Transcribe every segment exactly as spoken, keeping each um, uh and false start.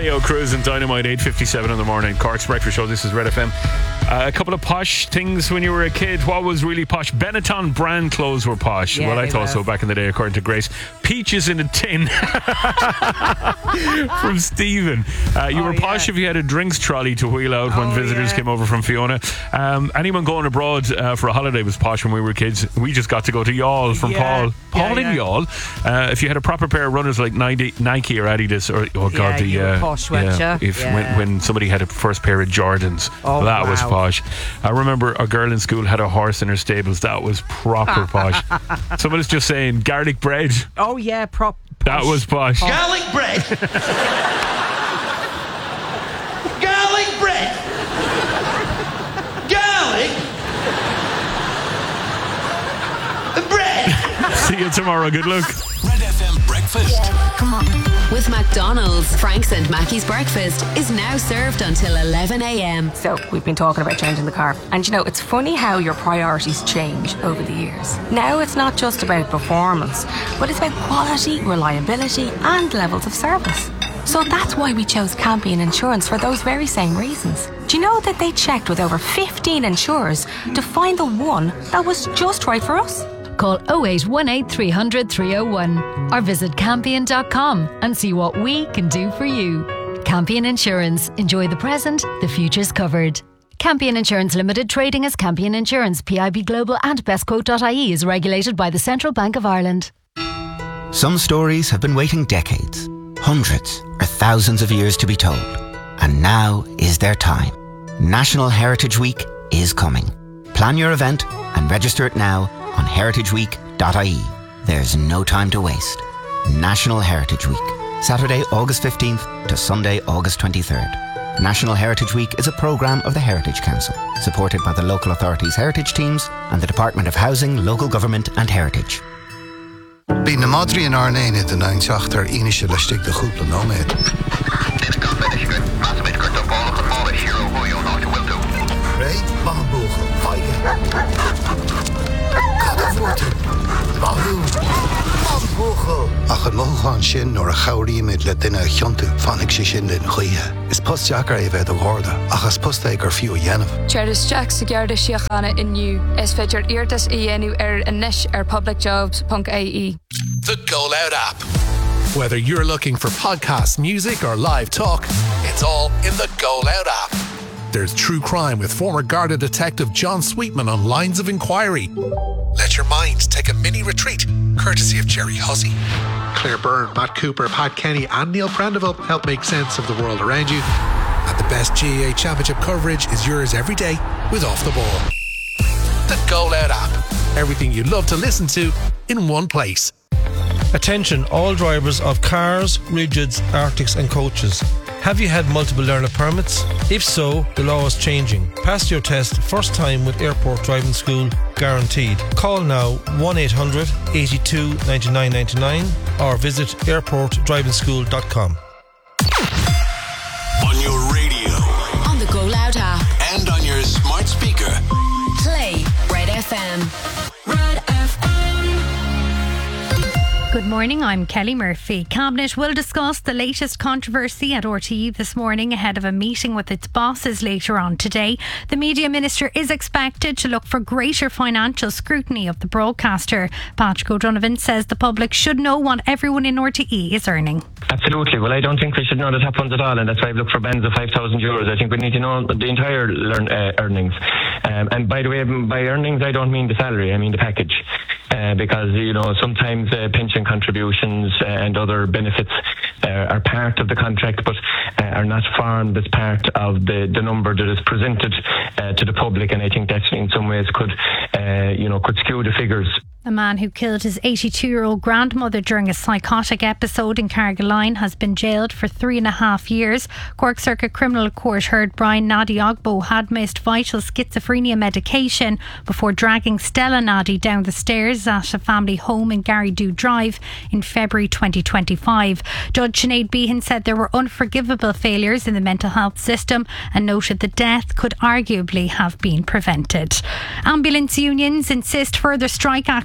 Theo Cruz and Dynamite, eight fifty-seven in the morning. Cork's Breakfast Show. This is Red F M. Uh, a couple of posh things when you were a kid. What was really posh? Benetton brand clothes were posh. Yeah, well, I thought were. so back in the day, according to Grace. Peaches in a tin from Stephen. Uh, you oh, were posh yeah. if you had a drinks trolley to wheel out when oh, visitors yeah. came over from Fiona. Um, anyone going abroad uh, for a holiday was posh when we were kids. We just got to go to Youghal from yeah. Paul. Paul yeah, in yeah. Youghal. Uh, if you had a proper pair of runners like Nike, Nike or Adidas, or oh god, Yeah, the you were uh, posh, weren't yeah, you? if Yeah. when, when somebody had a first pair of Jordans, Oh, that was wow. posh. I remember a girl in school had a horse in her stables. That was proper posh. Someone is just saying garlic bread. Oh yeah, prop. That was posh. Garlic bread. Garlic bread. Garlic bread. See you tomorrow. Good luck. Red F M Breakfast. Come on. With McDonald's, Frank's and Mackey's breakfast is now served until eleven a.m. So we've been talking about changing the car, and you know, it's funny how your priorities change over the years. Now it's not just about performance, but it's about quality, reliability and levels of service. So that's why we chose Campion Insurance for those very same reasons. Do you know that they checked with over fifteen insurers to find the one that was just right for us? Call oh eight one eight, three hundred, three oh one or visit campion dot com and see what we can do for you. Campion Insurance. Enjoy the present, the future's covered. Campion Insurance Limited, trading as Campion Insurance, P I B Global and bestquote dot I E is regulated by the Central Bank of Ireland. Some stories have been waiting decades, hundreds or thousands of years to be told. And now is their time. National Heritage Week is coming. Plan your event and register it now on heritage week dot I E. There's no time to waste. National Heritage Week, Saturday, August fifteenth to Sunday, August twenty-third. National Heritage Week is a programme of the Heritage Council, supported by the local authorities' heritage teams and the Department of Housing, Local Government and Heritage. Bí na Madri in Arnaine den einseachtar inische leistig de grúpla nóméid. Dit kan bij de schuur, maar ze weet kort op alle gevallen hier hoe je nog wilt doen. Ray, Bamboegel, Feige. Kadavoorten, Bahu, Bamboegel. Ach het mogen sin nor a chaurí mit le dinne chontu fannig sé sin den chuie. Is post jackar e vet a gharda, ach as post eig ar fiú yenef. Charles Jack sa gearda siachana inniu, is feidir irtas i enu ar anish ar publicjobs dot I E. The Go Loud app. Whether you're looking for podcasts, music, or live talk, it's all in the Go Loud app. There's true crime with former Garda detective John Sweetman on Lines of Inquiry. Let your mind take a mini retreat, courtesy of Jerry Hussey. Claire Byrne, Matt Cooper, Pat Kenny, and Neil Prendeville help make sense of the world around you. And the best G A A Championship coverage is yours every day with Off the Ball. The Go Loud app. Everything you love to listen to in one place. Attention all drivers of cars, rigids, arctics and coaches. Have you had multiple learner permits? If so, the law is changing. Pass your test first time with Airport Driving School, guaranteed. Call now one eight hundred, eighty-two, ninety-nine ninety-nine or visit airport driving school dot com. On your radio. On the Go Loud app. And on your smart speaker. Play Red F M. Red F M. Good morning, I'm Kelly Murphy. Cabinet will discuss the latest controversy at R T E this morning ahead of a meeting with its bosses later on today. The media minister is expected to look for greater financial scrutiny of the broadcaster. Patrick O'Donovan says the public should know what everyone in R T E is earning. Absolutely. Well, I don't think we should know the top ones at all, and that's why I've looked for bands of five thousand euros. I think we need to know the entire learn, uh, earnings. Um, and by the way, by earnings, I don't mean the salary, I mean the package. Uh, because, you know, sometimes uh, pension contributions uh, and other benefits uh, are part of the contract, but uh, are not formed as part of the, the number that is presented uh, to the public. And I think that in some ways could, uh, you know, could skew the figures. A man who killed his eighty-two-year-old grandmother during a psychotic episode in Carrigaline has been jailed for three and a half years. Cork Circuit Criminal Court heard Brian Nadi Ogbo had missed vital schizophrenia medication before dragging Stella Nadi down the stairs at a family home in Garrydoo Drive in February twenty twenty-five. Judge Sinead Behan said there were unforgivable failures in the mental health system and noted the death could arguably have been prevented. Ambulance unions insist further strike action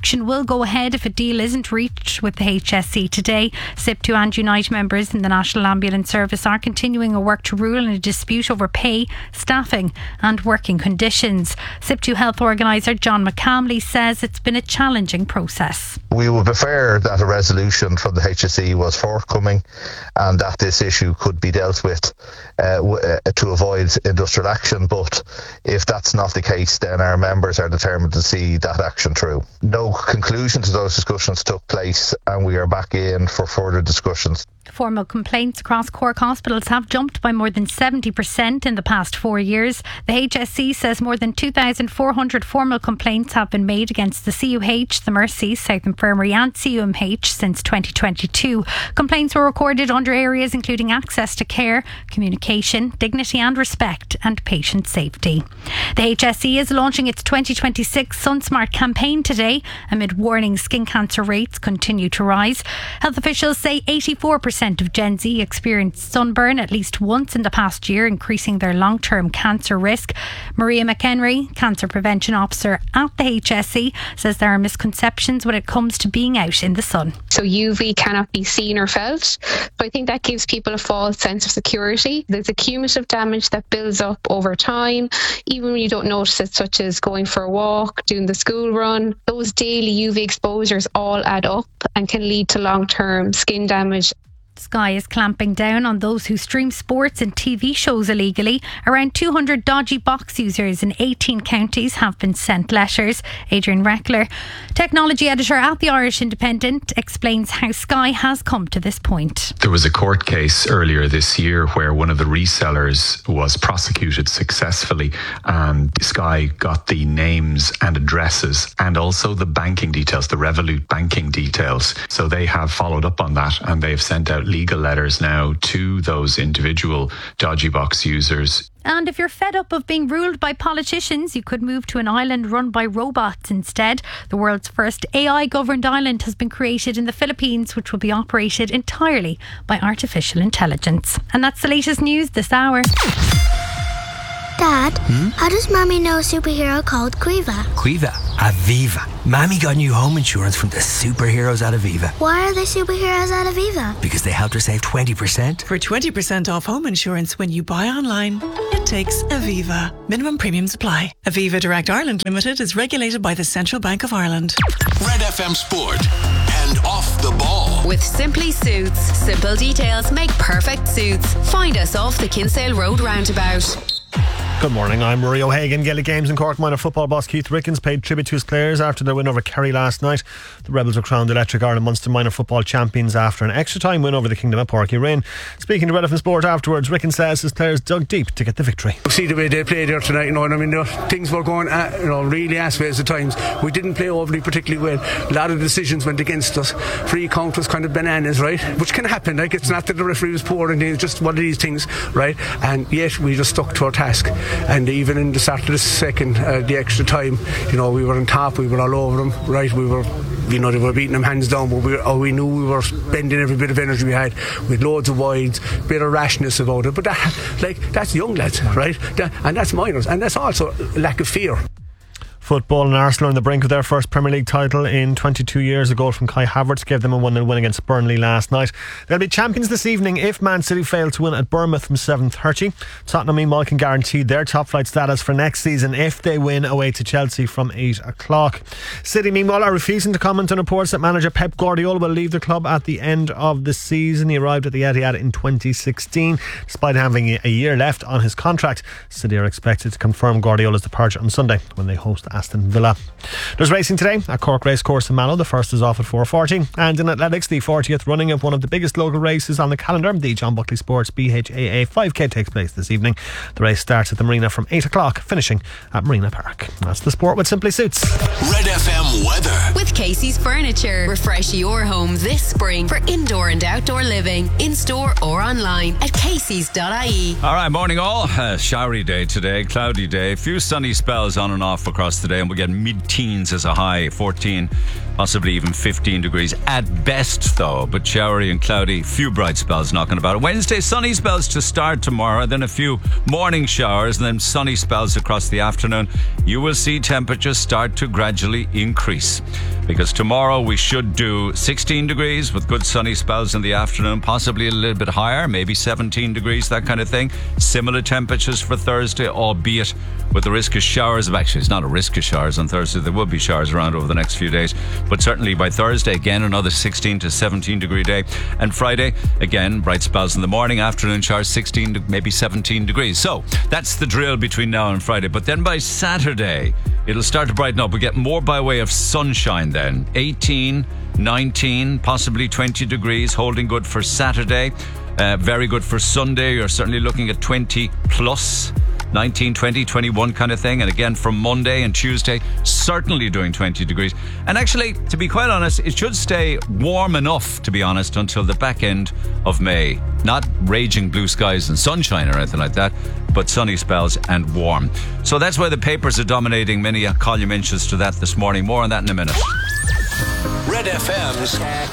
action will go ahead if a deal isn't reached with the H S E today. S I P T U and Unite members in the National Ambulance Service are continuing a work to rule in a dispute over pay, staffing and working conditions. S I P T U Health Organiser John McCamley says it's been a challenging process. We would prefer that a resolution from the H S E was forthcoming and that this issue could be dealt with uh, w- uh, to avoid industrial action, but if that's not the case, then our members are determined to see that action through. No conclusion to those discussions took place and we are back in for further discussions. Formal complaints across Cork hospitals have jumped by more than seventy percent in the past four years. The H S E says more than two thousand four hundred formal complaints have been made against the C U H, the Mercy, South Infirmary and C U M H since twenty twenty-two. Complaints were recorded under areas including access to care, communication, dignity and respect and patient safety. The H S E is launching its twenty twenty-six SunSmart campaign today amid warning skin cancer rates continue to rise. Health officials say eighty-four percent of Gen Z experienced sunburn at least once in the past year, increasing their long-term cancer risk. Maria McHenry, Cancer Prevention Officer at the H S E, says there are misconceptions when it comes to being out in the sun. So U V cannot be seen or felt, so I think that gives people a false sense of security. There's a cumulative damage that builds up over time, even when you don't notice it, such as going for a walk, doing the school run. Those daily U V exposures all add up and can lead to long-term skin damage. Sky is clamping down on those who stream sports and T V shows illegally. Around two hundred dodgy box users in eighteen counties have been sent letters. Adrian Reckler, technology editor at the Irish Independent, explains how Sky has come to this point. There was a court case earlier this year where one of the resellers was prosecuted successfully, and Sky got the names and addresses and also the banking details, the Revolut banking details. So they have followed up on that and they've sent out legal letters now to those individual dodgy box users. And if you're fed up of being ruled by politicians, you could move to an island run by robots instead. The world's first A I-governed island has been created in the Philippines, which will be operated entirely by artificial intelligence. And that's the latest news this hour. Dad, hmm? how does Mommy know a superhero called Quiva? Quiva? Aviva. Mommy got new home insurance from the superheroes at Aviva. Why are they superheroes at Aviva? Because they helped her save twenty percent. For twenty percent off home insurance when you buy online, it takes Aviva. Minimum premiums apply. Aviva Direct Ireland Limited is regulated by the Central Bank of Ireland. Red F M Sport and Off the Ball. With Simply Suits. Simple details make perfect suits. Find us off the Kinsale Road roundabout. Good morning, I'm Murray O'Hagan. Gaelic Games and Cork minor football boss Keith Rickens paid tribute to his players after their win over Kerry last night. The Rebels were crowned Electric Ireland Munster minor football champions after an extra time win over the Kingdom at Páirc Uí Rinn. Speaking to Red F M Sport afterwards, Rickens says his players dug deep to get the victory. You see the way they played there tonight, you know, and I mean, you know, things were going, uh, you know, really assways at times. We didn't play overly particularly well. A lot of decisions went against us. Free count was kind of bananas, right? Which can happen. Like, it's not that the referee was poor, and it's just one of these things, right? And yet we just stuck to our task. And even in the start of the second, uh, the extra time, you know, we were on top, we were all over them, right? We were, you know, they were beating them hands down, but we, oh, we knew we were spending every bit of energy we had with loads of wides, bit of rashness about it. But that, like, that's young lads, right? That, and that's minors, and that's also lack of fear. Football and Arsenal are on the brink of their first Premier League title in twenty-two years. A goal from Kai Havertz gave them a one nil win against Burnley last night. They'll be champions this evening if Man City fail to win at Bournemouth from seven thirty. Tottenham meanwhile can guarantee their top flight status for next season if they win away to Chelsea from eight o'clock. City meanwhile are refusing to comment on reports that manager Pep Guardiola will leave the club at the end of the season. He arrived at the Etihad in twenty sixteen. Despite having a year left on his contract, City are expected to confirm Guardiola's departure on Sunday when they host Aston Villa. There's racing today at Cork Racecourse in Mallow. The first is off at four forty. And in athletics, the fortieth running of one of the biggest local races on the calendar, the John Buckley Sports B H A A five K, takes place this evening. The race starts at the Marina from eight o'clock, finishing at Marina Park. That's the sport with Simply Suits. Red F M weather. With Casey's Furniture. Refresh your home this spring for indoor and outdoor living, in store or online at caseys dot I E. All right, morning all. Uh, showery day today, cloudy day. A few sunny spells on and off across the day, and we'll get mid-teens as a high, fourteen, possibly even fifteen degrees at best though, but showery and cloudy, few bright spells knocking about. Wednesday, sunny spells to start tomorrow, then a few morning showers and then sunny spells across the afternoon. You will see temperatures start to gradually increase. because tomorrow we should do sixteen degrees with good sunny spells in the afternoon, possibly a little bit higher, maybe seventeen degrees, that kind of thing. Similar temperatures for Thursday, albeit with the risk of showers. Actually, it's not a risk of showers on Thursday. There will be showers around over the next few days, but certainly by Thursday, again, another sixteen to seventeen degree day. And Friday, again, bright spells in the morning, afternoon showers, sixteen to maybe seventeen degrees. So that's the drill between now and Friday. But then by Saturday, it'll start to brighten up. We get more by way of sunshine then. eighteen, nineteen, possibly twenty degrees, holding good for Saturday. Uh, very good for Sunday. You're certainly looking at twenty plus. nineteen, twenty, twenty-one kind of thing. And again, from Monday and Tuesday, certainly doing twenty degrees. And actually, to be quite honest, it should stay warm enough, to be honest, until the back end of May. Not raging blue skies and sunshine or anything like that, but sunny spells and warm. So that's why the papers are dominating many column inches to that this morning. More on that in a minute. Red F M's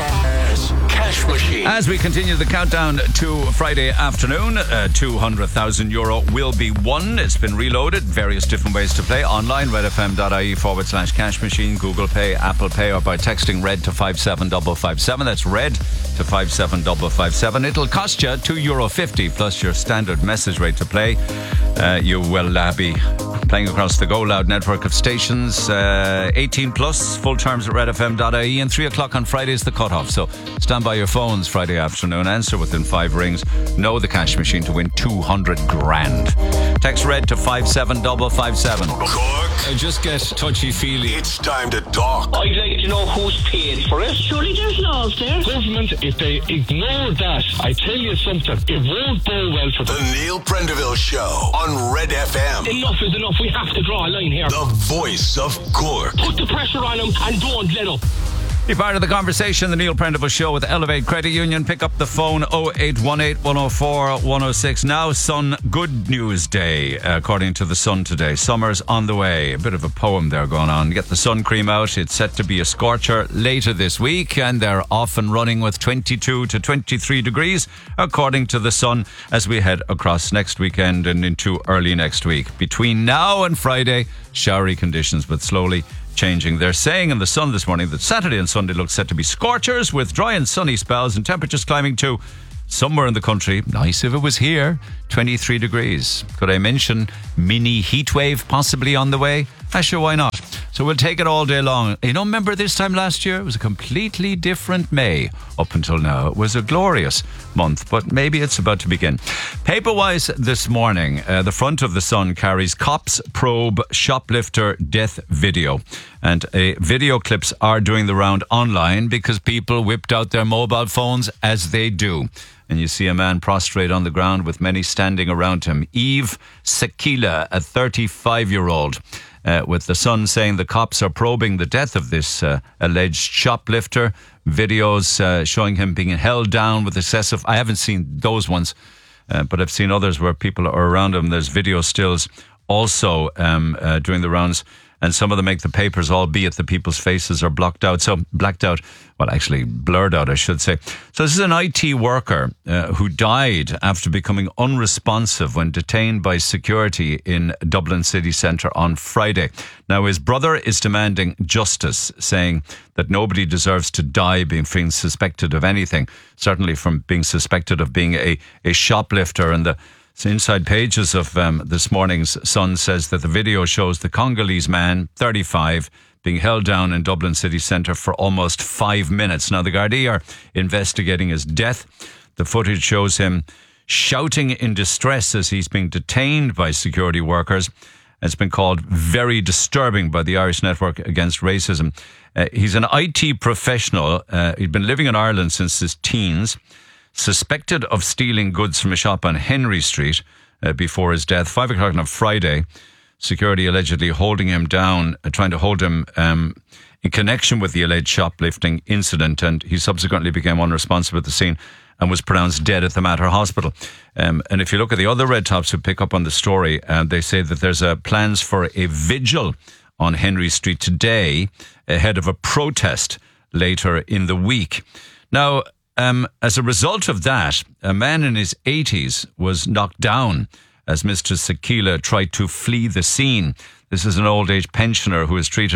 Cash Machine. As we continue the countdown to Friday afternoon, uh, two hundred thousand euro will be won. It's been reloaded. Various different ways to play. Online, redfm.ie forward slash cash machine, Google Pay, Apple Pay, or by texting RED to five seven five five seven. That's RED to five seven five five seven. It'll cost you two euro fifty plus your standard message rate to play. Uh, you will uh, be playing across the Go Loud network of stations. Uh, eighteen plus, full terms at redfm.ie, and three o'clock on Friday is the cutoff. So stand by your phones Friday afternoon. Answer within five rings. Know the cash machine to win two hundred grand. Text RED to five seven five five seven. Cork. I just get touchy-feely. It's time to talk. I'd like to know who's paying for it. Surely there's laws there. Government, if they ignore that, I tell you something, it won't go well for them. The Neil Prendeville Show on Red F M. Enough is enough. We have to draw a line here. The voice of Cork. Put the pressure on them and don't let up. Be part of the conversation, the Neil Prendeville Show with Elevate Credit Union. Pick up the phone oh eight one eight, one oh four, one oh six. Now, Sun Good News Day, according to the Sun today. Summer's on the way. A bit of a poem there going on. Get the sun cream out. It's set to be a scorcher later this week, and they're off and running with twenty-two to twenty-three degrees, according to the Sun, as we head across next weekend and into early next week. Between now and Friday, showery conditions, but slowly changing. They're saying in the Sun this morning that Saturday and Sunday look set to be scorchers with dry and sunny spells and temperatures climbing to somewhere in the country, nice if it was here, twenty-three degrees. Could I mention mini heat wave possibly on the way? Ah, sure, why not? So we'll take it all day long. You know, remember this time last year? It was a completely different May. Up until now, it was a glorious month, but maybe it's about to begin. Paper-wise this morning, uh, the front of the Sun carries Cops Probe Shoplifter Death Video. And uh, video clips are doing the round online because people whipped out their mobile phones as they do. And you see a man prostrate on the ground with many standing around him. Eve Sekila, a thirty-five-year-old. Uh, with the Sun saying the cops are probing the death of this uh, alleged shoplifter. Videos uh, showing him being held down with excessive... I haven't seen those ones, uh, but I've seen others where people are around him. There's video stills also um, uh, doing the rounds, and some of them make the papers, albeit the people's faces are blocked out. So, blacked out. Well, actually, blurred out, I should say. So this is an I T worker uh, who died after becoming unresponsive when detained by security in Dublin city centre on Friday. Now, his brother is demanding justice, saying that nobody deserves to die being, being suspected of anything, certainly from being suspected of being a, a shoplifter. And the inside pages of um, this morning's Sun says that the video shows the Congolese man, thirty-five, being held down in Dublin city centre for almost five minutes. Now, the Gardaí are investigating his death. The footage shows him shouting in distress as he's being detained by security workers. It's been called very disturbing by the Irish Network Against Racism. Uh, he's an I T professional. Uh, he'd been living in Ireland since his teens, suspected of stealing goods from a shop on Henry Street uh, before his death. Five o'clock on Friday, security allegedly holding him down, uh, trying to hold him um, in connection with the alleged shoplifting incident, and he subsequently became unresponsive at the scene and was pronounced dead at the Mater Hospital. Um, and if you look at the other red tops who pick up on the story, uh, they say that there's uh, plans for a vigil on Henry Street today ahead of a protest later in the week. Now, um, as a result of that, a man in his eighties was knocked down as Mister Sekila tried to flee the scene. This is an old age pensioner who was treated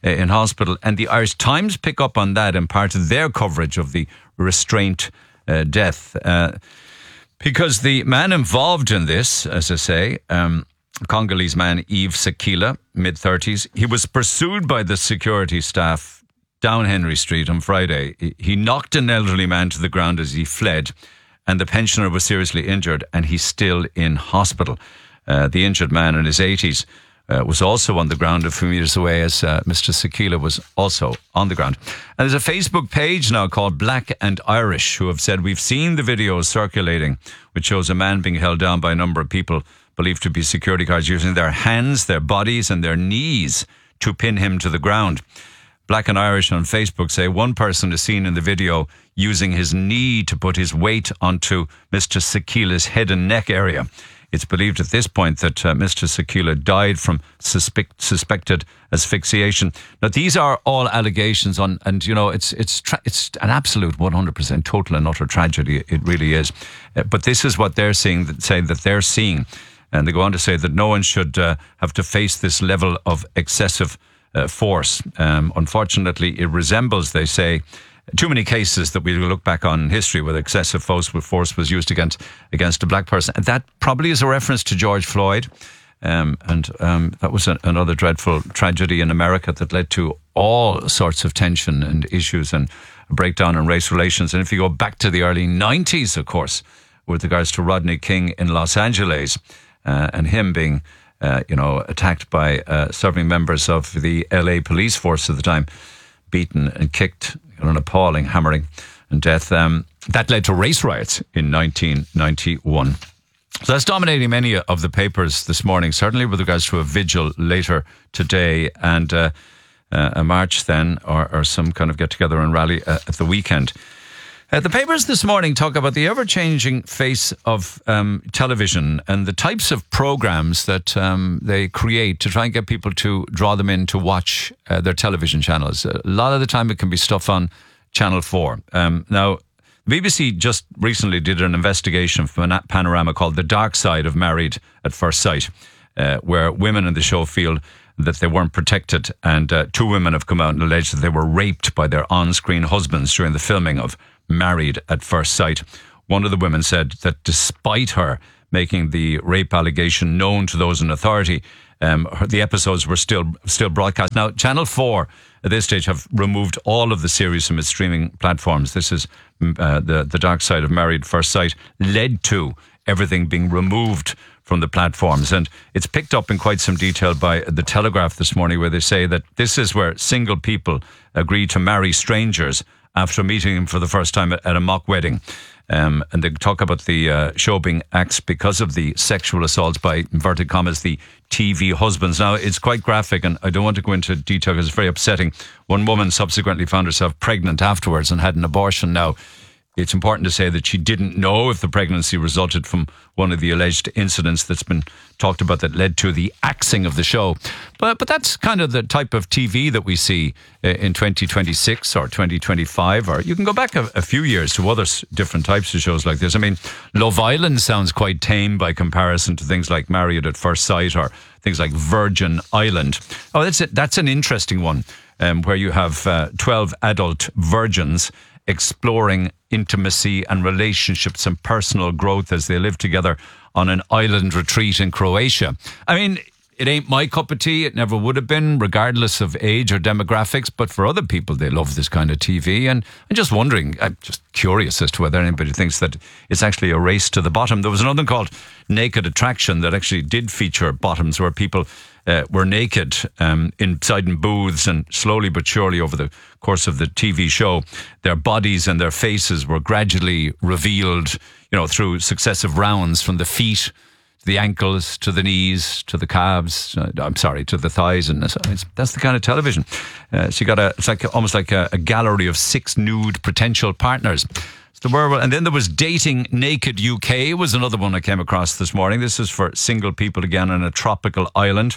uh, in hospital. And the Irish Times pick up on that in part of their coverage of the restraint uh, death. Uh, because the man involved in this, as I say, um, Congolese man Yves Sekila, mid-thirties, he was pursued by the security staff down Henry Street on Friday. He knocked an elderly man to the ground as he fled, and the pensioner was seriously injured, and he's still in hospital. Uh, the injured man in his eighties uh, was also on the ground a few metres away, as uh, Mister Sekila was also on the ground. And there's a Facebook page now called Black and Irish who have said, we've seen the videos circulating which shows a man being held down by a number of people believed to be security guards using their hands, their bodies and their knees to pin him to the ground. Black and Irish on Facebook say one person is seen in the video using his knee to put his weight onto Mister Sekila's head and neck area. It's believed at this point that uh, Mister Sekila died from suspect, suspected asphyxiation. Now, these are all allegations on, and you know, it's it's tra- it's an absolute one hundred percent total and utter tragedy. It really is. Uh, but this is what they're seeing, that say that they're seeing. And they go on to say that no one should uh, have to face this level of excessive uh, force. Um, unfortunately, it resembles, they say, too many cases that we look back on in history where excessive force was used against against a black person. And that probably is a reference to George Floyd. Um, and um, that was a, another dreadful tragedy in America that led to all sorts of tension and issues and a breakdown in race relations. And if you go back to the early nineties, of course, with regards to Rodney King in Los Angeles, uh, and him being, uh, you know, attacked by uh, serving members of the L A police force at the time, beaten and kicked, an appalling hammering and death. Um, that led to race riots in nineteen ninety-one. So that's dominating many of the papers this morning, certainly with regards to a vigil later today and uh, uh, a march then, or, or some kind of get-together and rally uh, at the weekend. Uh, the papers this morning talk about the ever-changing face of um, television and the types of programs that um, they create to try and get people to draw them in to watch uh, their television channels. A lot of the time it can be stuff on Channel four. Um, now, B B C just recently did an investigation from a Panorama called The Dark Side of Married at First Sight, uh, where women in the show feel that they weren't protected, and uh, two women have come out and alleged that they were raped by their on-screen husbands during the filming of Married at First Sight. One of the women said that despite her making the rape allegation known to those in authority, um, her, the episodes were still still broadcast. Now, Channel four at this stage have removed all of the series from its streaming platforms. This is uh, the, the Dark Side of Married First Sight led to everything being removed from the platforms. And it's picked up in quite some detail by The Telegraph this morning, where they say that this is where single people agree to marry strangers after meeting him for the first time at a mock wedding. Um, and they talk about the uh, show being axed because of the sexual assaults by, inverted commas, the T V husbands. Now, it's quite graphic, and I don't want to go into detail because it's very upsetting. One woman subsequently found herself pregnant afterwards and had an abortion. Now, it's important to say that she didn't know if the pregnancy resulted from one of the alleged incidents that's been talked about that led to the axing of the show. But but that's kind of the type of T V that we see in twenty twenty-six or twenty twenty-five, or you can go back a, a few years to other different types of shows like this. I mean, Love Island sounds quite tame by comparison to things like Married at First Sight or things like Virgin Island. Oh, that's it. That's an interesting one, um, where you have uh, twelve adult virgins exploring intimacy and relationships and personal growth as they live together on an island retreat in Croatia. I mean, it ain't my cup of tea. It never would have been, regardless of age or demographics. But for other people, they love this kind of T V. And I'm just wondering, I'm just curious as to whether anybody thinks that it's actually a race to the bottom. There was another one called Naked Attraction that actually did feature bottoms, where people uh, were naked um, inside in booths, and slowly but surely over the course of the T V show, their bodies and their faces were gradually revealed, you know, through successive rounds, from the feet to the ankles, to the knees, to the calves, uh, I'm sorry, to the thighs. And that's, that's the kind of television. Uh, so you got a, it's like almost like a, a gallery of six nude potential partners. The world, and then there was Dating Naked U K was another one I came across this morning. This is for single people again on a tropical island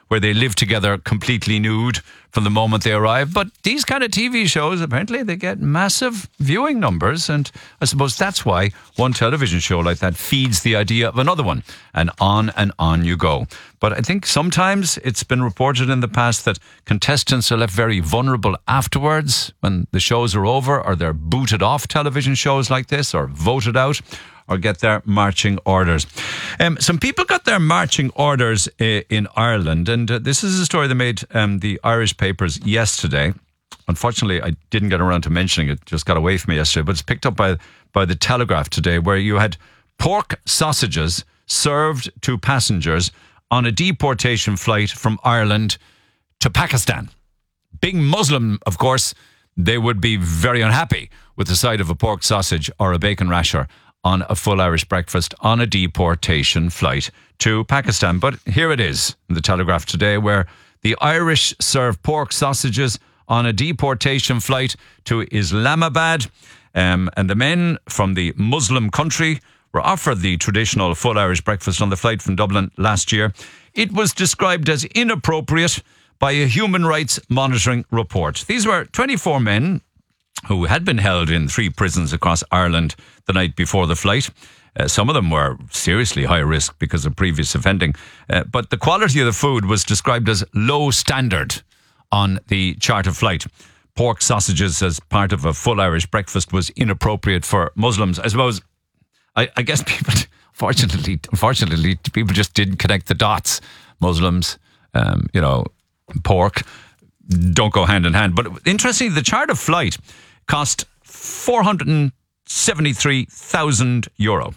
where they live together completely nude from the moment they arrive. But these kind of T V shows, apparently, they get massive viewing numbers. And I suppose that's why one television show like that feeds the idea of another one. And on and on you go. But I think sometimes it's been reported in the past that contestants are left very vulnerable afterwards when the shows are over, or they're booted off television shows like this, or voted out, or get their marching orders. Um, some people got their marching orders uh, in Ireland, and uh, this is a story that made um, the Irish papers yesterday. Unfortunately, I didn't get around to mentioning it, just got away from me yesterday, but it's picked up by, by the Telegraph today, where you had pork sausages served to passengers on a deportation flight from Ireland to Pakistan. Being Muslim, of course, they would be very unhappy with the sight of a pork sausage or a bacon rasher on a full Irish breakfast on a deportation flight to Pakistan. But here it is in the Telegraph today, where the Irish serve pork sausages on a deportation flight to Islamabad. Um, and the men from the Muslim country were offered the traditional full Irish breakfast on the flight from Dublin last year. It was described as inappropriate by a human rights monitoring report. These were twenty-four men who had been held in three prisons across Ireland the night before the flight. Uh, some of them were seriously high risk because of previous offending. Uh, but the quality of the food was described as low standard on the charter flight. Pork sausages as part of a full Irish breakfast was inappropriate for Muslims. I suppose, I, I guess people, fortunately, unfortunately, people just didn't connect the dots. Muslims, um, you know, pork don't go hand in hand. But interestingly, the charter flight cost four hundred seventy-three thousand euro.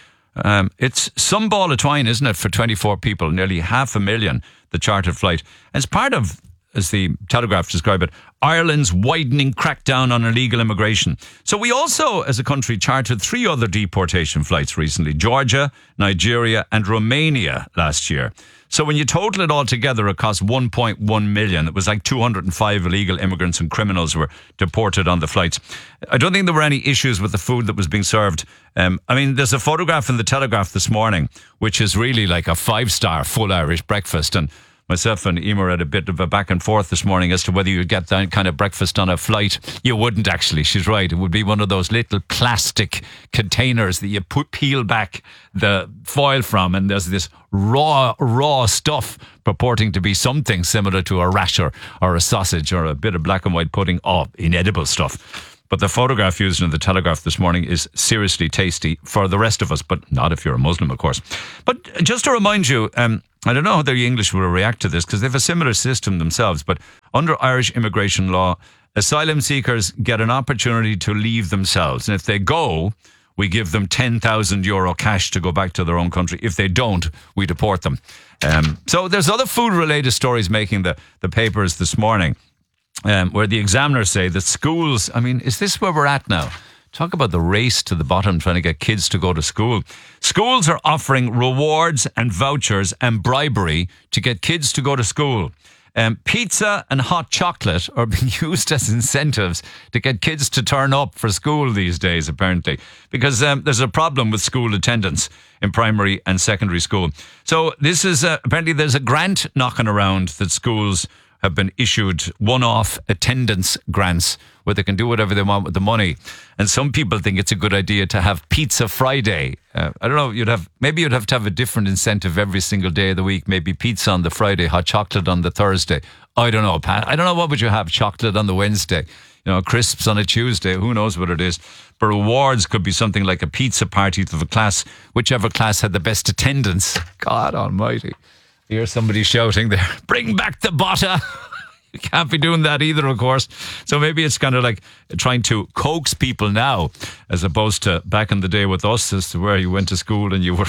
Um, it's some ball of twine, isn't it, for twenty-four people, nearly half a million, the chartered flight. As part of, as the Telegraph described it, Ireland's widening crackdown on illegal immigration. So we also, as a country, chartered three other deportation flights recently: Georgia, Nigeria and Romania last year. So when you total it all together, it cost one point one million. It was like two hundred five illegal immigrants and criminals were deported on the flights. I don't think there were any issues with the food that was being served. Um, I mean, there's a photograph in the Telegraph this morning, which is really like a five-star full Irish breakfast. And myself and Emer had a bit of a back and forth this morning as to whether you'd get that kind of breakfast on a flight. You wouldn't, actually. She's right. It would be one of those little plastic containers that you put, peel back the foil from, and there's this raw, raw stuff purporting to be something similar to a rasher or a sausage or a bit of black and white pudding. Oh, inedible stuff. But the photograph used in the Telegraph this morning is seriously tasty for the rest of us, but not if you're a Muslim, of course. But just to remind you, um, I don't know how the English will react to this because they have a similar system themselves, but under Irish immigration law, asylum seekers get an opportunity to leave themselves. And if they go, we give them ten thousand euro cash to go back to their own country. If they don't, we deport them. Um, so there's other food-related stories making the, the papers this morning. Um, where the examiners say that schools, I mean, is this where we're at now? Talk about the race to the bottom trying to get kids to go to school. Schools are offering rewards and vouchers and bribery to get kids to go to school. Um, pizza and hot chocolate are being used as incentives to get kids to turn up for school these days, apparently, because um, there's a problem with school attendance in primary and secondary school. So this is, uh, apparently there's a grant knocking around that schools have been issued one-off attendance grants where they can do whatever they want with the money. And some people think it's a good idea to have Pizza Friday. Uh, I don't know, you'd have maybe you'd have to have a different incentive every single day of the week. Maybe pizza on the Friday, hot chocolate on the Thursday. I don't know, Pat. I don't know, what would you have? Chocolate on the Wednesday, you know, crisps on a Tuesday. Who knows what it is? But rewards could be something like a pizza party to the class, whichever class had the best attendance. God almighty. I hear somebody shouting there, bring back the botta. You can't be doing that either, of course. So maybe it's kind of like trying to coax people now, as opposed to back in the day with us, as to where you went to school and you were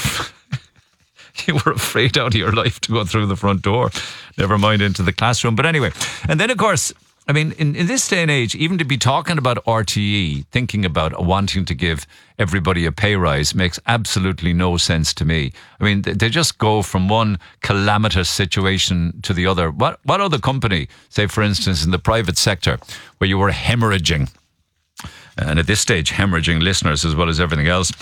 you were afraid out of your life to go through the front door, never mind into the classroom. But anyway, and then of course, I mean, in, in this day and age, even to be talking about R T E, thinking about wanting to give everybody a pay rise makes absolutely no sense to me. I mean, they, they just go from one calamitous situation to the other. What, what other company, say for instance in the private sector, where you were hemorrhaging, and at this stage hemorrhaging listeners as well as everything else,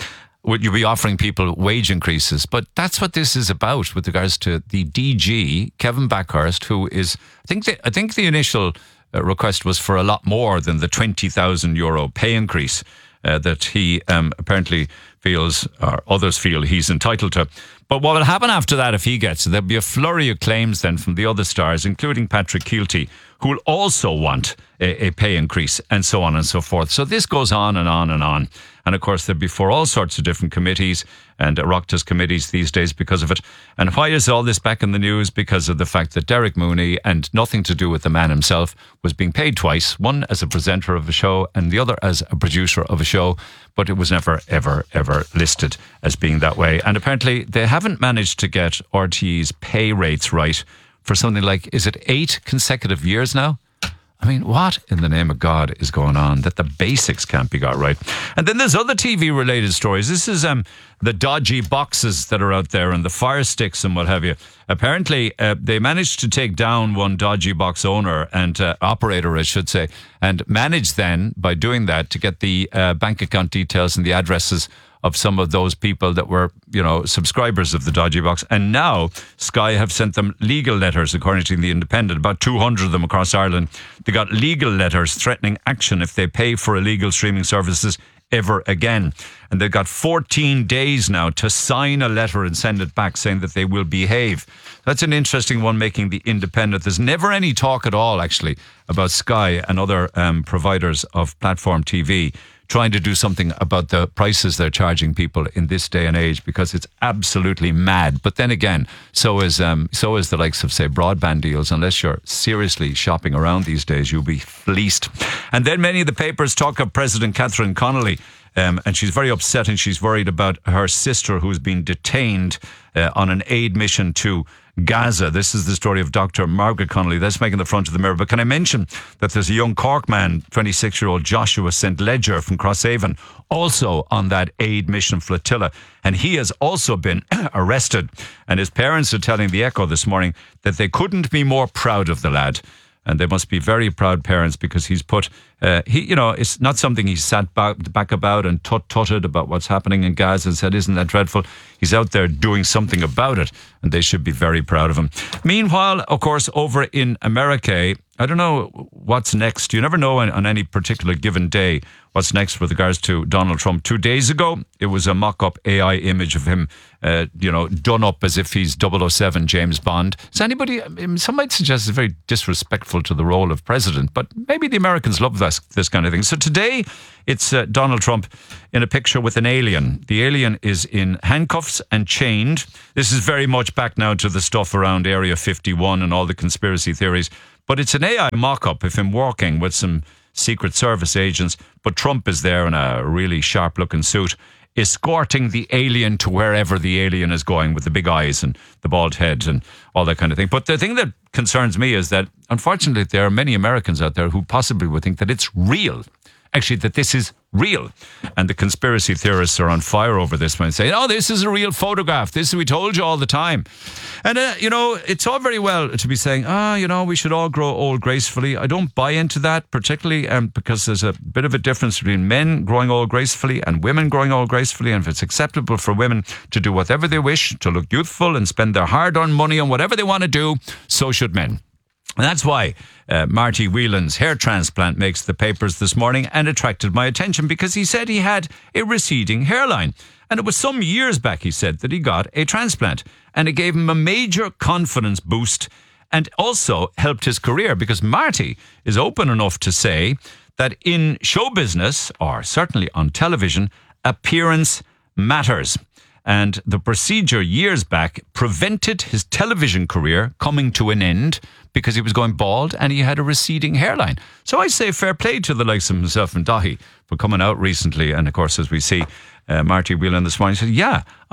would you be offering people wage increases? But that's what this is about with regards to the D G, Kevin Backhurst, who is, I think the, I think the initial uh, request was for a lot more than the twenty thousand euro pay increase uh, that he um, apparently feels, or others feel he's entitled to. But what will happen after that if he gets it? There'll be a flurry of claims then from the other stars, including Patrick Keelty, who will also want a, a pay increase, and so on and so forth. So this goes on and on and on. And of course, they're before all sorts of different committees and Oireachtas committees these days because of it. And why is all this back in the news? Because of the fact that Derek Mooney, and nothing to do with the man himself, was being paid twice, one as a presenter of a show and the other as a producer of a show. But it was never, ever, ever listed as being that way. And apparently they haven't managed to get R T E's pay rates right for something like, is it eight consecutive years now? I mean, what in the name of God is going on that the basics can't be got right? And then there's other T V-related stories. This is um, the dodgy boxes that are out there and the fire sticks and what have you. Apparently, uh, they managed to take down one dodgy box owner and uh, operator, I should say, and managed then, by doing that, to get the uh, bank account details and the addresses of some of those people that were, you know, subscribers of the dodgy box. And now Sky have sent them legal letters, according to the Independent, about two hundred of them across Ireland. They got legal letters threatening action if they pay for illegal streaming services ever again. And they've got fourteen days now to sign a letter and send it back saying that they will behave. That's an interesting one, making the Independent. There's never any talk at all, actually, about Sky and other um, providers of platform T V trying to do something about the prices they're charging people in this day and age, because it's absolutely mad. But then again, so is um, so is the likes of, say, broadband deals. Unless you're seriously shopping around these days, you'll be fleeced. And then many of the papers talk of President Catherine Connolly, um, and she's very upset and she's worried about her sister who's been detained uh, on an aid mission to Gaza. This is the story of Doctor Margaret Connolly. That's making the front of the Mirror. But can I mention that there's a young Cork man, twenty-six-year-old Joshua Saint Ledger from Crosshaven, also on that aid mission flotilla. And he has also been arrested. And his parents are telling the Echo this morning that they couldn't be more proud of the lad. And they must be very proud parents, because he's put, uh, he, you know, it's not something he sat back, back about and tut-tutted about what's happening in Gaza and said, isn't that dreadful? He's out there doing something about it, and they should be very proud of him. Meanwhile, of course, over in America, I don't know what's next. You never know on, on any particular given day what's next with regards to Donald Trump. Two days ago, it was a mock-up A I image of him, uh, you know, done up as if he's double oh seven James Bond. Is anybody, I mean, some might suggest it's very disrespectful to the role of president, but maybe the Americans love this, this kind of thing. So today, it's uh, Donald Trump in a picture with an alien. The alien is in handcuffs and chained. This is very much back now to the stuff around Area fifty-one and all the conspiracy theories. But it's an A I mock-up of him walking with some Secret Service agents, but Trump is there in a really sharp-looking suit, escorting the alien to wherever the alien is going, with the big eyes and the bald head and all that kind of thing. But the thing that concerns me is that, unfortunately, there are many Americans out there who possibly would think that it's real. Actually, that this is real. And the conspiracy theorists are on fire over this one, saying, oh, this is a real photograph. This we told you all the time. And, uh, you know, it's all very well to be saying, ah, oh, you know, we should all grow old gracefully. I don't buy into that, particularly um, because there's a bit of a difference between men growing old gracefully and women growing old gracefully. And if it's acceptable for women to do whatever they wish, to look youthful and spend their hard-earned money on whatever they want to do, so should men. And that's why uh, Marty Whelan's hair transplant makes the papers this morning and attracted my attention, because he said he had a receding hairline. And it was some years back, he said, that he got a transplant. And it gave him a major confidence boost and also helped his career, because Marty is open enough to say that in show business, or certainly on television, appearance matters. And the procedure years back prevented his television career coming to an end because he was going bald and he had a receding hairline. So I say fair play to the likes of himself and Dahi for coming out recently. And of course, as we see, uh, Marty Whelan this morning said, yeah,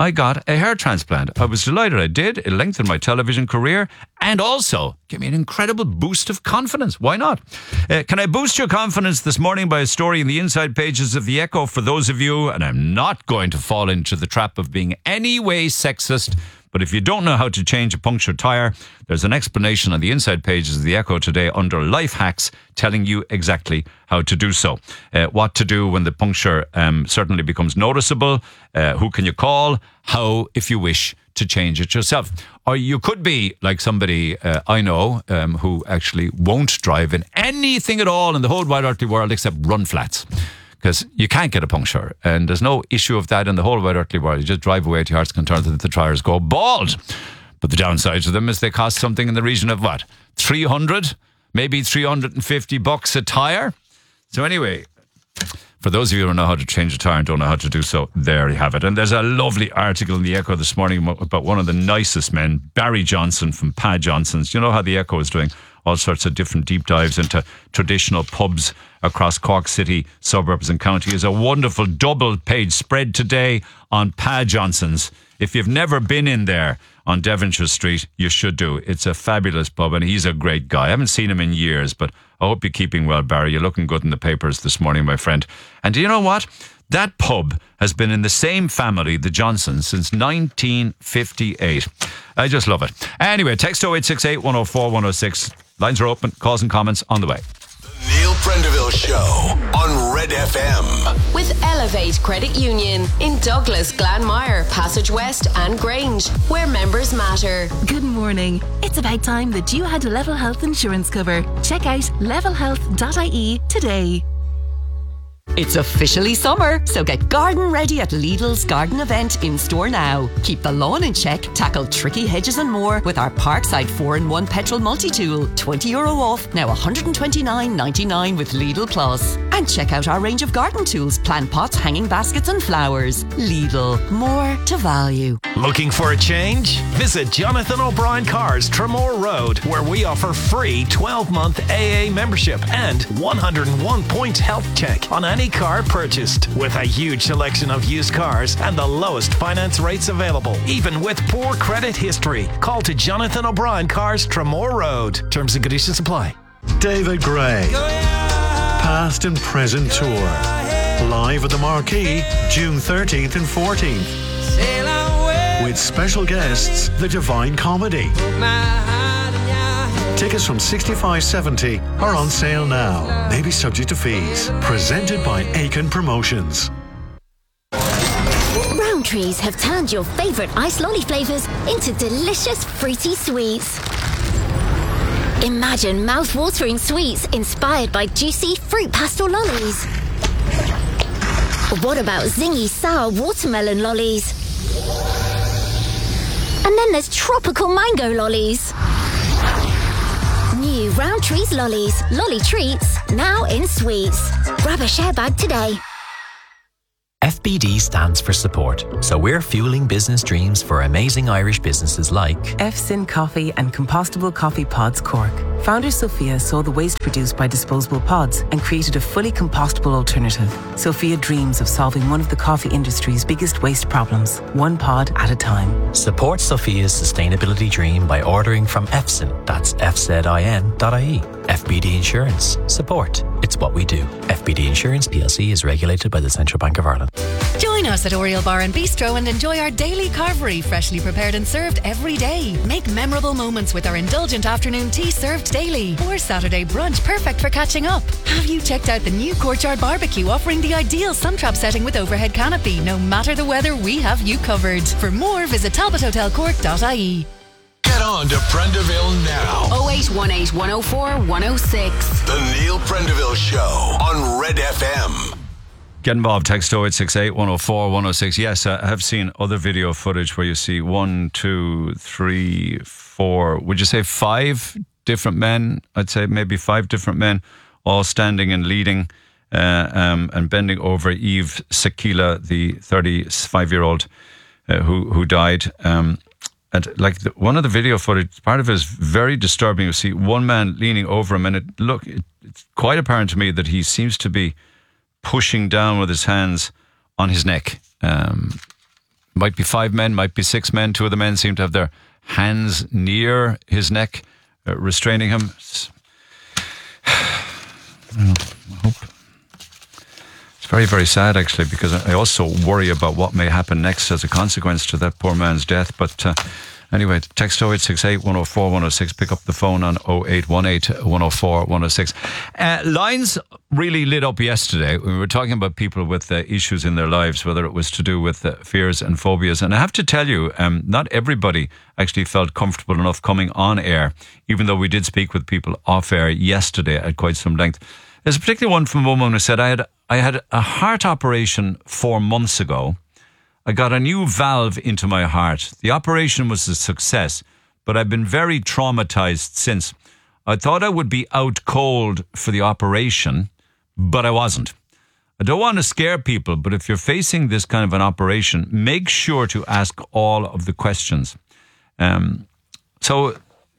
I got a hair transplant. I was delighted I did. It lengthened my television career and also gave me an incredible boost of confidence. Why not? Uh, can I boost your confidence this morning by a story in the inside pages of The Echo for those of you, and I'm not going to fall into the trap of being any way sexist, but if you don't know how to change a punctured tyre, there's an explanation on the inside pages of The Echo today under Life Hacks telling you exactly how to do so. Uh, what to do when the puncture um, certainly becomes noticeable, uh, who can you call, how, if you wish, to change it yourself. Or you could be like somebody uh, I know um, who actually won't drive in anything at all in the whole wide earthly world except run flats. Because you can't get a puncture, and there's no issue of that in the whole wide earthly world. You just drive away to your heart's content that the tyres go bald. But the downside to them is they cost something in the region of what? three hundred, maybe three hundred fifty bucks a tyre. So anyway, for those of you who don't know how to change a tyre and don't know how to do so, there you have it. And there's a lovely article in the Echo this morning about one of the nicest men, Barry Johnson from Pa Johnson's. You know how the Echo is doing all sorts of different deep dives into traditional pubs across Cork City, suburbs and county. There's a wonderful double page spread today on Pa Johnson's. If you've never been in there on Devonshire Street, you should do. It's a fabulous pub and he's a great guy. I haven't seen him in years, but I hope you're keeping well, Barry. You're looking good in the papers this morning, my friend. And do you know what? That pub has been in the same family, the Johnsons, since nineteen fifty-eight. I just love it. Anyway, text oh eight six eight, one oh four, one oh six. Lines are open. Calls and comments on the way. Neil Prendeville Show on Red F M. With Elevate Credit Union in Douglas, Glanmire, Passage West and Grange, where members matter. Good morning. It's about time that you had Level Health insurance cover. Check out level health dot I E today. It's officially summer, so get garden ready at Lidl's garden event in store now. Keep the lawn in check, tackle tricky hedges and more with our Parkside four in one petrol multi-tool. twenty euro off, now one hundred twenty-nine ninety-nine with Lidl Plus. And check out our range of garden tools, plant pots, hanging baskets and flowers. Lidl, more to value. Looking for a change? Visit Jonathan O'Brien Cars, Tremore Road, where we offer free twelve-month A A membership and one hundred one point health check on any car purchased, with a huge selection of used cars and the lowest finance rates available, even with poor credit history. Call to Jonathan O'Brien Cars, Tremore Road. Terms and conditions apply. David Gray, past and present tour, live at the Marquee, June thirteenth and fourteenth, with special guests, The Divine Comedy. Tickets from sixty-five seventy are on sale now. Maybe subject to fees. Presented by Aiken Promotions. Rowntrees have turned your favourite ice lolly flavours into delicious fruity sweets. Imagine mouth-watering sweets inspired by juicy fruit pastel lollies. What about zingy sour watermelon lollies? And then there's tropical mango lollies. New Rowntrees lollies, lolly treats, now in sweets. Grab a share bag today. F B D stands for support, so we're fueling business dreams for amazing Irish businesses like F S I N Coffee and Compostable Coffee Pods Cork. Founder Sophia saw the waste produced by disposable pods and created a fully compostable alternative. Sophia dreams of solving one of the coffee industry's biggest waste problems, one pod at a time. Support Sophia's sustainability dream by ordering from F S I N, that's F Z I N dot I E. F B D Insurance. Support. It's what we do. F B D Insurance P L C is regulated by the Central Bank of Ireland. Join us at Oriel Bar and Bistro and enjoy our daily carvery, freshly prepared and served every day. Make memorable moments with our indulgent afternoon tea served daily, or Saturday brunch perfect for catching up. Have you checked out the new Courtyard Barbecue, offering the ideal sun trap setting with overhead canopy? No matter the weather, we have you covered. For more, visit talbot hotel cork dot I E. Get on to Prendeville now. oh eight one eight, one oh four, one oh six. The Neil Prendeville Show on Red F M. Get involved. Text oh eight six eight, one oh four, one oh six. Yes, I have seen other video footage where you see one, two, three, four, would you say five different men? I'd say maybe five different men all standing and leading uh, um, and bending over Eve Sakila, the thirty-five-year-old uh, who, who died. Um, and like the, one of the video footage, part of it is very disturbing. You see one man leaning over him and it, look, it, it's quite apparent to me that he seems to be pushing down with his hands on his neck. Um, Might be five men, might be six men. Two of the men seem to have their hands near his neck, uh, restraining him. It's, I hope. It's very, very sad, actually, because I also worry about what may happen next as a consequence to that poor man's death. But uh, anyway, text oh eight six eight, one oh four, one oh six. Pick up the phone on oh eight one eight, one oh four, one oh six. Uh, lines really lit up yesterday. We were talking about people with uh, issues in their lives, whether it was to do with uh, fears and phobias. And I have to tell you, um, not everybody actually felt comfortable enough coming on air, even though we did speak with people off air yesterday at quite some length. There's a particular one from a woman who said, I had, I had a heart operation four months ago. I got a new valve into my heart. The operation was a success, but I've been very traumatized since. I thought I would be out cold for the operation, but I wasn't. I don't want to scare people, but if you're facing this kind of an operation, make sure to ask all of the questions. Um, so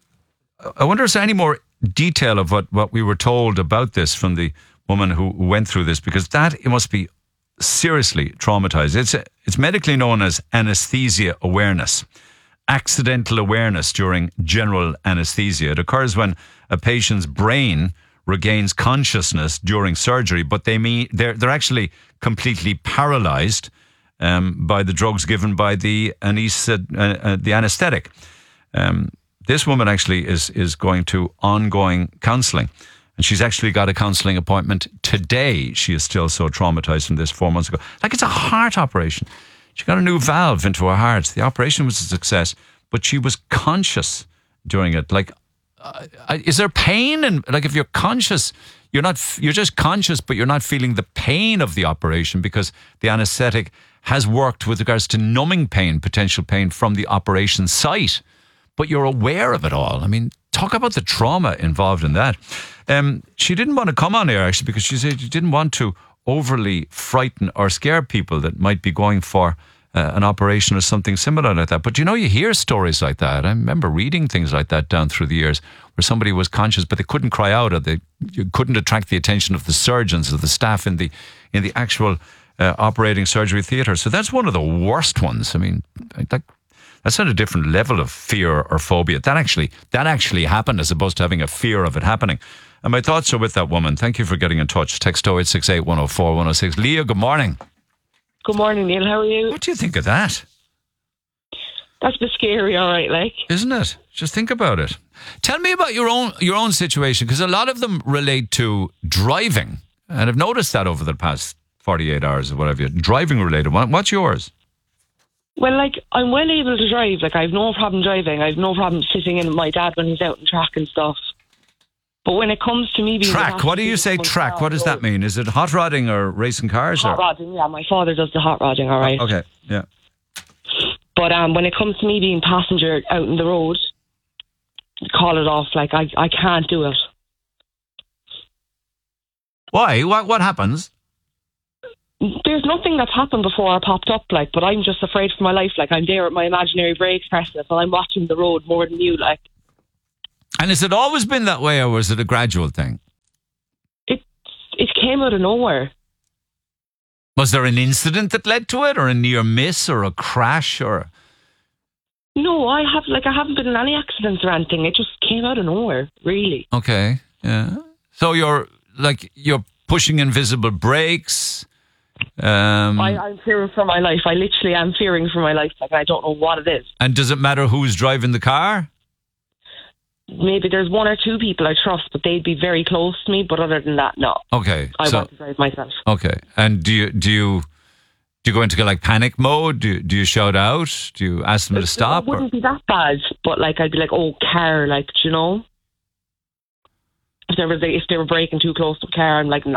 I wonder, is there any more detail of what, what we were told about this from the woman who went through this? Because that, it must be seriously traumatized. It's it's medically known as anesthesia awareness, accidental awareness during general anesthesia. It occurs when a patient's brain regains consciousness during surgery, but they mean they're they're actually completely paralyzed um, by the drugs given by the anesth- uh, uh, the anesthetic. Um, this woman actually is is going to ongoing counselling. And she's actually got a counselling appointment today. She is still so traumatized from this four months ago. Like, it's a heart operation. She got a new valve into her heart. The operation was a success, but she was conscious during it. Like, uh, is there pain? And like, if you're conscious, you're not, you're just conscious, but you're not feeling the pain of the operation because the anaesthetic has worked with regards to numbing pain, potential pain from the operation site. But you're aware of it all. I mean, talk about the trauma involved in that. Um, she didn't want to come on air, actually, because she said she didn't want to overly frighten or scare people that might be going for uh, an operation or something similar like that. But, you know, you hear stories like that. I remember reading things like that down through the years where somebody was conscious, but they couldn't cry out, or they you couldn't attract the attention of the surgeons or the staff in the in the actual uh, operating surgery theatre. So that's one of the worst ones. I mean, like, that's not a different level of fear or phobia. That actually that actually happened as opposed to having a fear of it happening. And my thoughts are with that woman. Thank you for getting in touch. Text oh eight six eight, one oh four, one oh six. Leah, good morning. Good morning, Neil. How are you? What do you think of that? That's a bit scary, all right, like. Isn't it? Just think about it. Tell me about your own your own situation, because a lot of them relate to driving. And I've noticed that over the past forty-eight hours or whatever. Driving related. What's yours? Well, like, I'm well able to drive. Like, I have no problem driving. I have no problem sitting in with my dad when he's out on track and stuff. But when it comes to me being... Track, what do you say track? What does that mean? Is it hot rodding or racing cars? Hot or? rodding, yeah. My father does the hot rodding, all right. Oh, okay, yeah. But um, when it comes to me being passenger out on the road, call it off. Like, I, I can't do it. Why? What, what happens? There's nothing that's happened before I popped up, like, but I'm just afraid for my life. Like, I'm there with my imaginary brakes pressing it, and I'm watching the road more than you, like. And has it always been that way, or was it a gradual thing? It it came out of nowhere. Was there an incident that led to it, or a near miss, or a crash, or? No, I have like I haven't been in any accidents or anything. It just came out of nowhere, really. Okay, yeah. So you're like you're pushing invisible brakes. Um, I, I'm fearing for my life. I literally am fearing for my life. Like, I don't know what it is. And does it matter who's driving the car? Maybe there's one or two people I trust, but they'd be very close to me. But other than that, no. Okay, I so, want to drive myself. Okay, and do you do you do you go into like panic mode? Do do you shout out? Do you ask them it, to stop? It wouldn't or? be that bad, but like I'd be like, oh, car, like, do you know, if there was if they were braking too close to the car, I'm like, no.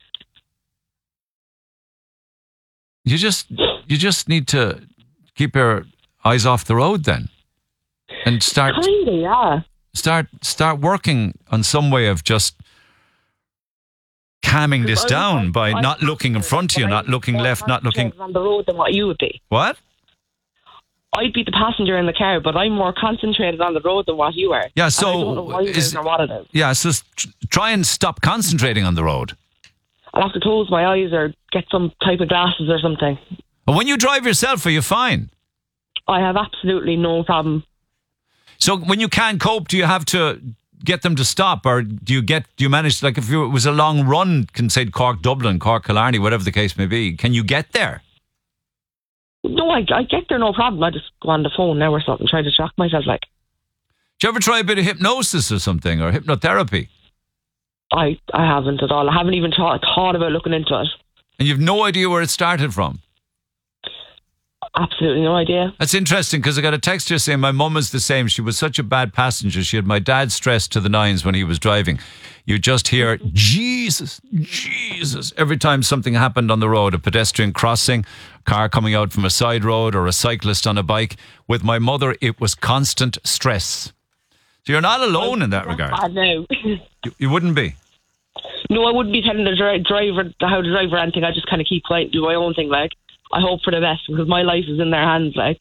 You just you just need to keep your eyes off the road then, and start Kinda, yeah. start start working on some way of just calming this down by not looking in front of you, not looking left, not looking on the road than what you would be. What? I'd be the passenger in the car, but I'm more concentrated on the road than what you are. Yeah, so I don't know why it is or what it is. Yeah, so try and stop concentrating on the road. I'll have to close my eyes or get some type of glasses or something. And when you drive yourself, are you fine? I have absolutely no problem. So when you can't cope, do you have to get them to stop, or do you get do you manage, like if you, it was a long run, can say Cork, Dublin, Cork, Killarney, whatever the case may be, can you get there? No, I, I get there no problem. I just go on the phone now or something, try to track myself like. Do you ever try a bit of hypnosis or something, or hypnotherapy? I, I haven't at all. I haven't even thought, thought about looking into it. And you've no idea where it started from? Absolutely no idea. That's interesting, because I got a text here saying my mum is the same. She was such a bad passenger. She had my dad stressed to the nines when he was driving. You just hear, Jesus, Jesus, every time something happened on the road, a pedestrian crossing, car coming out from a side road, or a cyclist on a bike. With my mother, it was constant stress. So you're not alone in that regard. I know. You, you wouldn't be? No, I wouldn't be telling the dri- driver how to drive or anything. I just kind of keep quiet and do my own thing, like. I hope for the best, because my life is in their hands, like.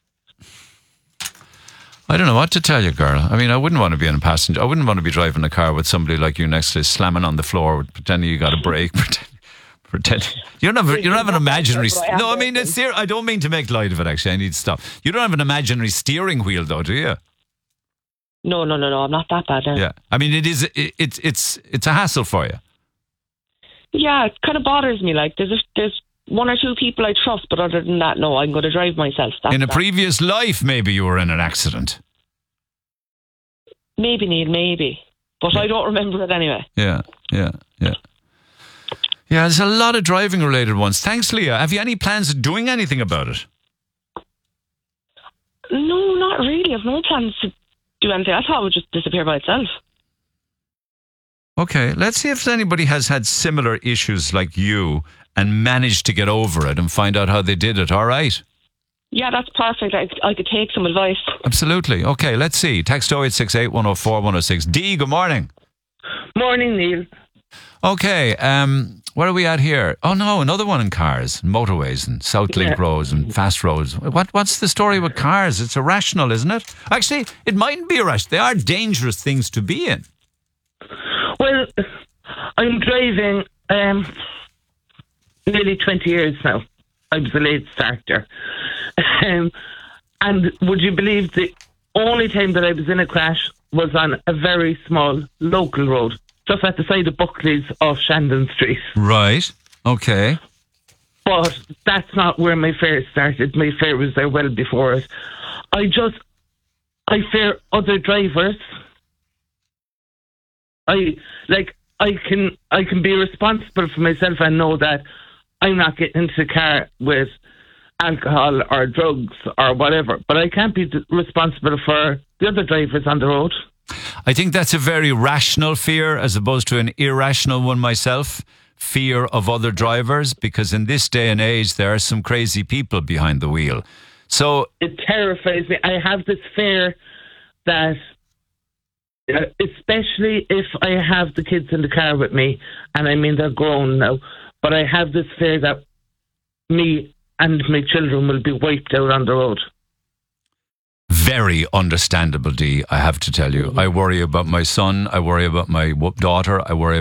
I don't know what to tell you, girl. I mean, I wouldn't want to be in a passenger. I wouldn't want to be driving a car with somebody like you next to you, slamming on the floor, pretending you got a brake, pretend, pretend. You don't have, you don't have an imaginary... No, I mean, it's ser- I don't mean to make light of it, actually. I need to stop. You don't have an imaginary steering wheel, though, do you? No, no, no, no. I'm not that bad now. Yeah. I mean, it is. It, it, it's it's a hassle for you. Yeah, it kind of bothers me. Like, there's a, there's one or two people I trust, but other than that, no, I'm going to drive myself. That's in a that. previous life, maybe you were in an accident. Maybe, Neil, maybe. But yeah. I don't remember it anyway. Yeah, yeah, yeah. Yeah, there's a lot of driving-related ones. Thanks, Leah. Have you any plans of doing anything about it? No, not really. I've no plans to do anything. I thought it would just disappear by itself. Okay, let's see if anybody has had similar issues like you and managed to get over it and find out how they did it, all right? Yeah, that's perfect. I, I could take some advice. Absolutely. Okay, let's see. Text oh eight six eight, one oh four, one oh six. Dee, good morning. Morning, Neil. Okay, um, where are we at here? Oh no, another one in cars, motorways and South Link yeah. roads and fast roads. What What's the story with cars? It's irrational, isn't it? Actually, it mightn't be irrational. They are dangerous things to be in. Well, I'm driving um, nearly twenty years now. I was a late starter. Um, and would you believe the only time that I was in a crash was on a very small local road, just at the side of Buckley's off Shandon Street. Right. Okay. But that's not where my fare started. My fare was there well before it. I just, I fear other drivers. I, like, I can, I can be responsible for myself and know that I'm not getting into the car with alcohol or drugs or whatever, but I can't be responsible for the other drivers on the road. I think that's a very rational fear as opposed to an irrational one myself. Fear of other drivers, because in this day and age there are some crazy people behind the wheel. So it terrifies me. I have this fear that, uh, especially if I have the kids in the car with me, and I mean they're grown now, but I have this fear that me and my children will be wiped out on the road. Very understandable, Dee, I have to tell you. Mm-hmm. I worry about my son. I worry about my daughter. I worry